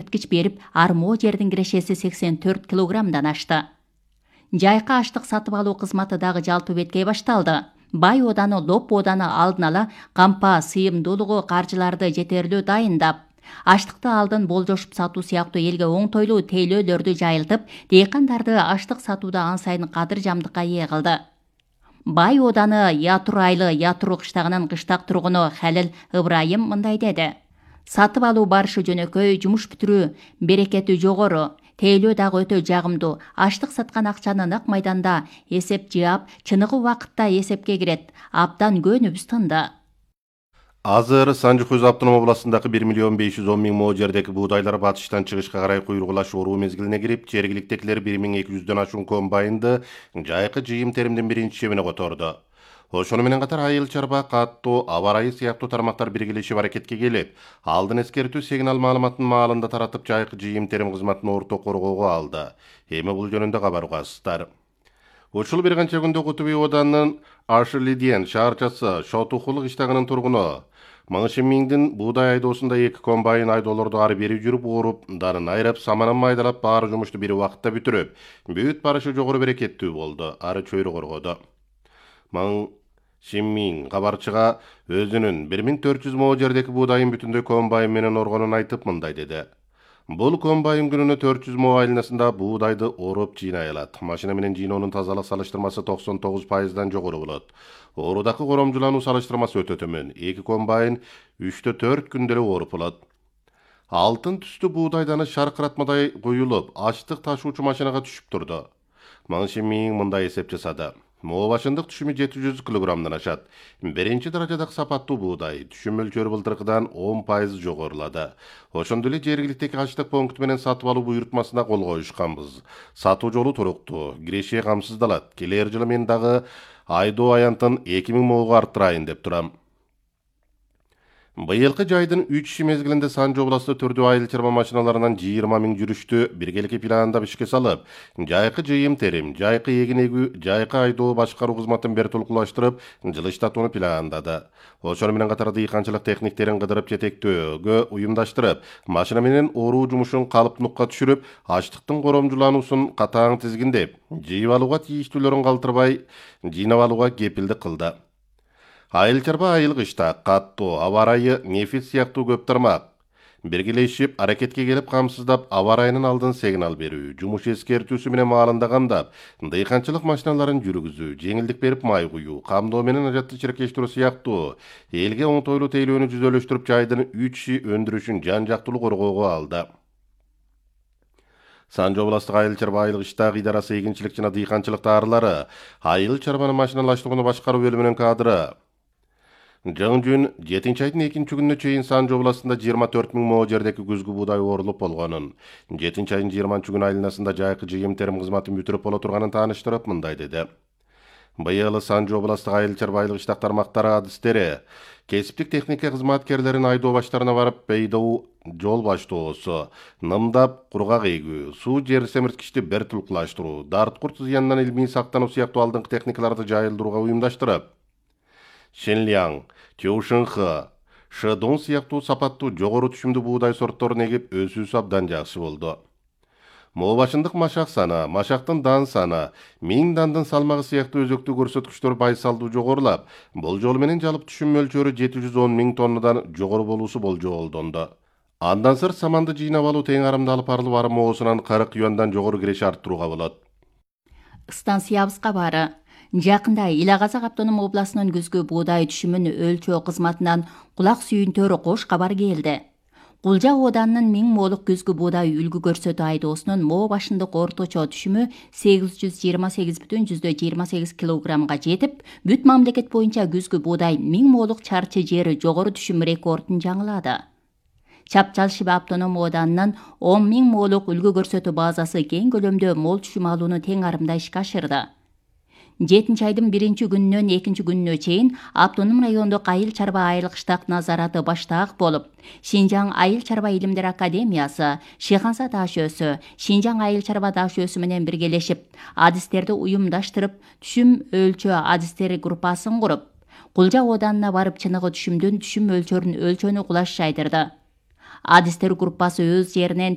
көрсөткүч берип, армоо жердин кирешеси 84 килограммдан ашты. Жайкы аштык сатып алуу кызматы дагы жалпы беткей башталды. Бай ооданы, Лоп ооданы алдын ала кампа, сыйымдуулугу, каржыларды жетерлүү дайындап, аштыкты алдын болжошуп сатуу сыяктуу элге оңтойлуу тейлөөлөрдү жайылтып, дыйкандарды аштык сатууда ан сайын кадыр жамдыкка ээ кылды. Бай ооданы Ятур айлы Ятур кыштагынын кыштак тургуну Халил Ыбрайым мындай деди. Сатып алуу барышы жөнөкөй, жумуш бүтүрүү берекети жогору, тейлөө дагы өтө жагымдуу. Аштык саткан акчаны нак майданда эсеп жаап, чыныгы убакытта эсепке кирет. Абдан көнүбүз тынды. Азыр Санжы-Көз автоном областындагы 1.510.000 мо жердеги буудайлар батыштан чыгышка карай куйругулаш оруу мезгилине кирип, жергиликтегилер 1200дөн ашуун комбайнды жайкы жыйым теримдин биринчи чебине которду. Ошону менен катар айыл чарба, каттоо, аба ырайы сыяктуу тармактар биргелешип аракетке келип, алдын эскертүү сигнал маалыматын маалында таратып жайкы жыйым терим кызматын орто коргоого алды. Эми бул жөнүндө кабар угасыздар. Ушул бир канча күндө Кутуби оодунун Ашылиден шаарчасы Шотухулу кыштагынын тургуну Маңшимиңдин буудай айдоосунда 2 комбайн айдоолорду ары бери жүрүп ооруп, дарын айрап, саманын майдалап, баары жумушту бир убакытта бүтүрүп, бүт барышы жогору берекеттүү болду, ары чөйрө коргоду. Маңшимиң кабарчыга өзүнүн 1400 мо жердеги буудайын бүтүндөй комбайн менен оргонун айтып мындай деди. Бул комбайн күнүнө 400 мо айланасында буудайды ооруп жыйнай алат. Машина менен жыйноонун тазалык салыштырмасы 99%дан жогору болот. Оорудагы коромжулануу салыштырмасы өтө төмөн. 2 комбайн 3-4 күндө эле ооруп болот. Алтын түстүү буудайданы шаркыратмадай куюлуп, аштык ташуучу машинага түшүп турду. Маңшимиң мындай эсеп жасады. Мо башындык түшүмү 700 килограммдан ашат. Биринчи даражадагы сапаттуу буудай түшүм мөлчөрү былтыркыдан 10% жогорулады. Ошондой эле жергиликтеги аштык пункту менен сатып алуу буйрутмасына кол коюшканбыз. Сатуу жолу туруктуу, киреше камсыздалат. Келер жылы мен дагы айдоо аянтын 2000 моого арттырайын деп турам. Быйылкы жайдын 3 мезгилинде Санжы областı түрдүү айыл чарба машиналарынан 20 000 жүрүштү биргеликке пландап ишке салып, жайкы жыйым терим, жайкы эгин эгүү, жайкы айдоо башкаруу кызматын бир толкулаштырып, жылыштатууну пландады. Ошону менен катар дыйканчылык техниктерин кыдырып жетектөөгө уюмдаштырып, машина менен ооруу жумушун калыптуулукка түшүрүп, аштыктын коромжулануусун катаң тизгиндеп, жыйып алууга тийиштүүлөрүн калтырбай, жыйнап алууга кепилдик кылды. Айыл чарба айыл кышта, каттоо, аба ырайы, нефис сыяктуу көп тармак биргелешип аракетке келип камсыздап, аба ырайынын алдын сигнал берүү, жумуш эскертүүсү менен маалында камдап, дыйканчылык машиналарын жүргүзүү, жеңилдик берип май куюу, камдоо менен ажатты чиркештирүү сыяктуу элге оңтойлуу тейлөөнү жүзөлөштүрүп, жайдын 3 өндүрүшүн жан жактылуу коргоого алды. Санжы областык айыл чарба айыл кыштак идарасы эгинчилик жана дыйканчылык таарылары, айыл чарбанын машиналаштыгууну башкаруу бөлүмүнүн кадры Жөн 7 айдын 2 күнүнө чейин Санжы областында 24 000 мо жердеги күзгү буудай оорулуп болгонун, 7 айдын 20 күнү айланасында жайкы жыйым терим кызматын бүтүрүп боло турганын тааныштырып мындай деди. Быйыл Санжы областык айыл чарба айыл кыштак тармактары адистери, кесиптик техника кызматкерлерин айдоо баштарына барып, бейдоо жол баштоосу, нымдап кургак эгүү, суу жер семирткичти бер тулкулаштыруу, дарт курт зыянынан илмий сактануу сыяктуу алдыңкы техникаларды жайылдырууга уюмдаштырып, Шенляң, Тёушынхы, Шыдон сыяктуу сапаттуу жогору түшүмдүү буудай сортторун эгип, өсүүсү абдан жакшы болду. Мо башындык машак саны, машактын дан саны, 1000 дандын салмагы сыяктуу өзөктүү көрсөткүчтөр байсалдуу жогорулап, бул жол менен жалпы түшүм мөлчөрү 710 000 тоннадан жогору болуусу болжолдонду. Андан сырт саманды жыйнап алуу тең арымда алып барылып, арым моосунан 40 юандан жогору киреше арттырууга болот. Станциябызга бары Жакында Ila-Казак автоном областынын күзгү буудай түшүмүн өлчөө кызматынан кулак сүйүнтөр кош кабар келди. Кулжа оодунун 1000 молук күзгү буудай үлгү көрсөтүү айдоосунун мо башындык орточо түшүмү 828,28 килограммга жетип, бүт мамлекет боюнча күзгү буудай 1000 молук чарчы жери жогору түшүм рекордун жаңылады. Чапчалшиба автоном оодунун 10 000 молук үлгү көрсөтүү базасы кең көлөмдө мол түшүм алууну тең арымда ишке ашырды. 7 айдын 1 күнүнөн 2 күнүнө чейин автоном райондук айыл чарба айыл кыштак назараты баштаак болуп, Шинжаң айыл чарба илимдер академиясы, Шиханса таш өсү, Шинжаң айыл чарба таш өсү менен биргелешип, адистерди уюмдаштырып, түшүм өлчөө адистери группасын куруп, Кулжа оодунуна барып чыныгы түшүм өлчөрүн өлчөөнү кулаш жайдырды. Адистер группасы өз жеринен